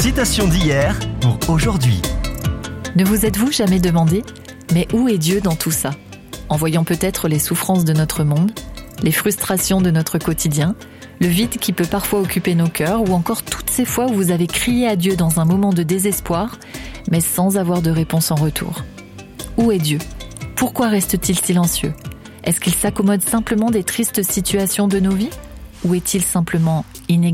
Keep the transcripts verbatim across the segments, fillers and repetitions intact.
Citation d'hier pour aujourd'hui. Ne vous êtes-vous jamais demandé, mais où est Dieu dans tout ça ? En voyant peut-être les souffrances de notre monde, les frustrations de notre quotidien, le vide qui peut parfois occuper nos cœurs, ou encore toutes ces fois où vous avez crié à Dieu dans un moment de désespoir, mais sans avoir de réponse en retour. Où est Dieu ? Pourquoi reste-t-il silencieux ? Est-ce qu'il s'accommode simplement des tristes situations de nos vies ? Ou est-il simplement inexistant ?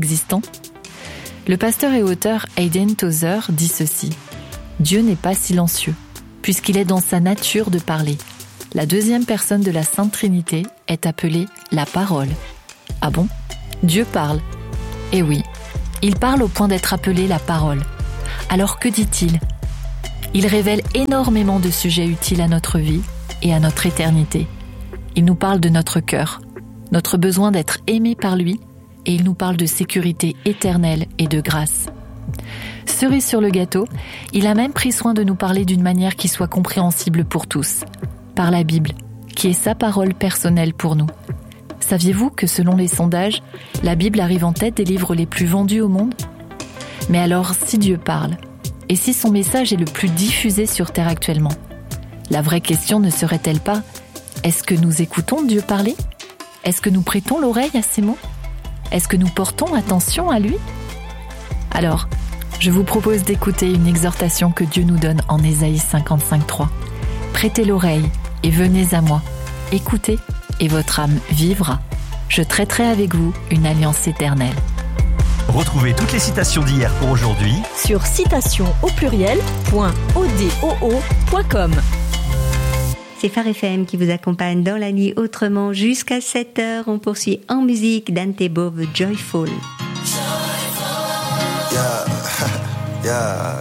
Le pasteur et auteur Hayden Tozer dit ceci : « Dieu n'est pas silencieux, puisqu'il est dans sa nature de parler. La deuxième personne de la Sainte Trinité est appelée la parole. » Ah bon ? Dieu parle. Eh oui, il parle au point d'être appelé la parole. Alors que dit-il ? Il révèle énormément de sujets utiles à notre vie et à notre éternité. Il nous parle de notre cœur, notre besoin d'être aimé par lui, et il nous parle de sécurité éternelle et de grâce. Cerise sur le gâteau, il a même pris soin de nous parler d'une manière qui soit compréhensible pour tous, par la Bible, qui est sa parole personnelle pour nous. Saviez-vous que selon les sondages, la Bible arrive en tête des livres les plus vendus au monde ? Mais alors, si Dieu parle, et si son message est le plus diffusé sur Terre actuellement, la vraie question ne serait-elle pas : est-ce que nous écoutons Dieu parler ? Est-ce que nous prêtons l'oreille à ses mots ? Est-ce que nous portons attention à lui ? Alors, je vous propose d'écouter une exhortation que Dieu nous donne en Ésaïe cinquante-cinq trois. Prêtez l'oreille et venez à moi. Écoutez et votre âme vivra. Je traiterai avec vous une alliance éternelle. Retrouvez toutes les citations d'hier pour aujourd'hui sur citation au pluriel point odoo point com. C'est Phare F M qui vous accompagne dans la nuit autrement jusqu'à sept heures. On poursuit en musique Dante Bove Joyful. Yeah, yeah.